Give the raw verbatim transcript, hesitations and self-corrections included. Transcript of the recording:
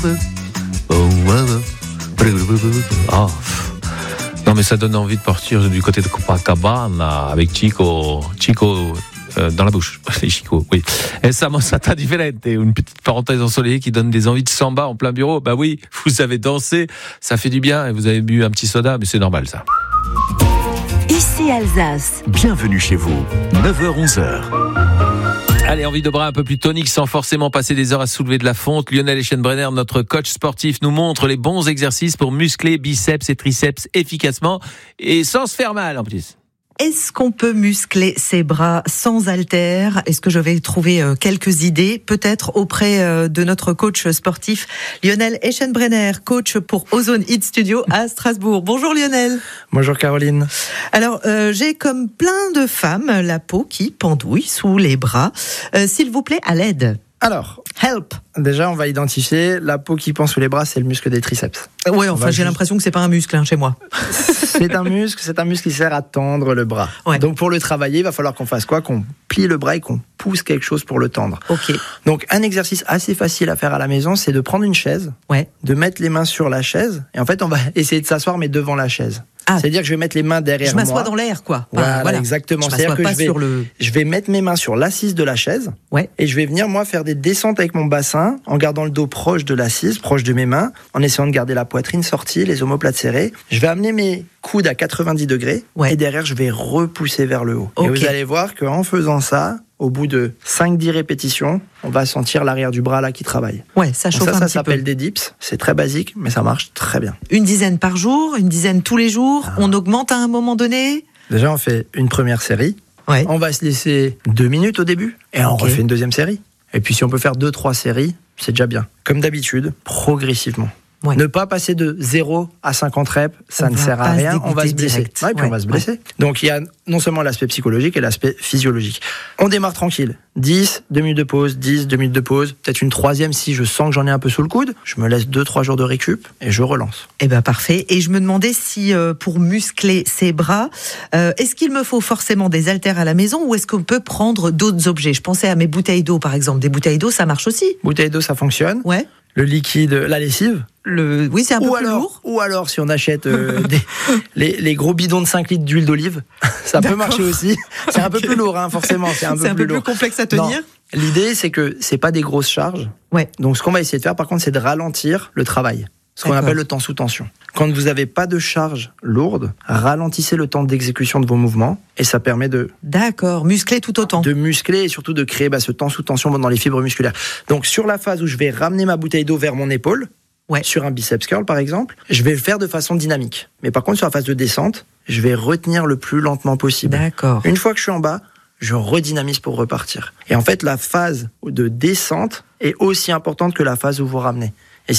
Ah. Non mais ça donne envie de partir du côté de Copacabana avec Chico, Chico euh, dans la bouche, les Chico, oui. Et ça, ça t'a différente. Une petite parenthèse ensoleillée qui donne des envies de samba en plein bureau. Bah oui, vous avez dansé, ça fait du bien et vous avez bu un petit soda, mais c'est normal ça. Ici Alsace. Bienvenue chez vous, neuf heures onze heures. Allez, envie de bras un peu plus tonique sans forcément passer des heures à soulever de la fonte. Lionel Eschenbrenner, notre coach sportif, nous montre les bons exercices pour muscler biceps et triceps efficacement et sans se faire mal en plus. Est-ce qu'on peut muscler ses bras sans haltères ? Est-ce que je vais trouver quelques idées, peut-être auprès de notre coach sportif Lionel Eschenbrenner, coach pour Ozone Hit Studio à Strasbourg. Bonjour Lionel. Bonjour Caroline. Alors, euh, j'ai comme plein de femmes la peau qui pendouille sous les bras. Euh, s'il vous plaît, à l'aide. Alors, help. Déjà, on va identifier la peau qui pend sous les bras, c'est le muscle des triceps. Ouais, enfin, j'ai juste... l'impression que c'est pas un muscle hein, chez moi. C'est un muscle, c'est un muscle qui sert à tendre le bras. Ouais. Donc, pour le travailler, il va falloir qu'on fasse quoi ? Qu'on plie le bras et qu'on pousse quelque chose pour le tendre. Ok. Donc, un exercice assez facile à faire à la maison, c'est de prendre une chaise, ouais. de mettre les mains sur la chaise, et en fait, on va essayer de s'asseoir mais devant la chaise. Ah. C'est-à-dire que je vais mettre les mains derrière moi. Je m'assois moi. Dans l'air, quoi. Voilà, voilà. Exactement. Je C'est-à-dire que pas je vais, sur le... je vais mettre mes mains sur l'assise de la chaise, ouais. et je vais venir, moi, faire des descentes avec mon bassin, en gardant le dos proche de l'assise, proche de mes mains, en essayant de garder la poitrine sortie, les omoplates serrées. Je vais amener mes coudes à quatre-vingt-dix degrés, ouais. et derrière, je vais repousser vers le haut. Okay. Et vous allez voir qu'en faisant ça, au bout de cinq dix répétitions, on va sentir l'arrière du bras là qui travaille. Ouais, ça chauffe Donc ça, un ça petit s'appelle peu. Des dips. C'est très basique, mais ça marche très bien. Une dizaine par jour, une dizaine tous les jours. Ah. On augmente à un moment donné. Déjà, on fait une première série. Ouais. On va se laisser deux minutes au début, et on okay. refait une deuxième série. Et puis, si on peut faire deux, trois séries, c'est déjà bien. Comme d'habitude, progressivement. Ouais. Ne pas passer de zéro à cinquante reps, ça on ne sert à rien, on va se blesser. Ouais, et puis ouais. on va se blesser. Ouais. Donc il y a non seulement l'aspect psychologique et l'aspect physiologique. On démarre tranquille. dix, deux minutes de pause, dix, deux minutes de pause, peut-être une troisième si je sens que j'en ai un peu sous le coude. Je me laisse deux, trois jours de récup et je relance. Eh ben parfait. Et je me demandais si euh, pour muscler ses bras, euh, est-ce qu'il me faut forcément des haltères à la maison ou est-ce qu'on peut prendre d'autres objets ? Je pensais à mes bouteilles d'eau par exemple. Des bouteilles d'eau, ça marche aussi. Bouteilles d'eau, ça fonctionne. Ouais. Le liquide, la lessive. Le... Oui, c'est un peu ou plus alors, lourd. Ou alors, si on achète euh, des, les, les gros bidons de cinq litres d'huile d'olive, ça D'accord. peut marcher aussi. C'est un peu okay. plus lourd, hein, forcément. C'est un peu, c'est un plus, peu lourd. plus complexe à tenir. Non. L'idée, c'est que c'est pas des grosses charges. Ouais. Donc, ce qu'on va essayer de faire, par contre, c'est de ralentir le travail. Ce qu'on D'accord. appelle le temps sous tension. Quand vous n'avez pas de charge lourde, ralentissez le temps d'exécution de vos mouvements et ça permet de... D'accord, muscler tout autant. De muscler et surtout de créer bah, ce temps sous tension dans les fibres musculaires. Donc sur la phase où je vais ramener ma bouteille d'eau vers mon épaule, ouais. sur un biceps curl par exemple, je vais le faire de façon dynamique. Mais par contre sur la phase de descente, je vais retenir le plus lentement possible. D'accord. Une fois que je suis en bas, je redynamise pour repartir. Et en fait, la phase de descente est aussi importante que la phase où vous ramenez.